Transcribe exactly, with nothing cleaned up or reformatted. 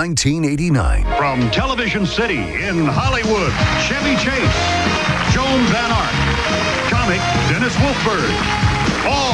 nineteen eighty-nine. From Television City in Hollywood, Chevy Chase, Joan Van Ark, comic Dennis Wolfberg. All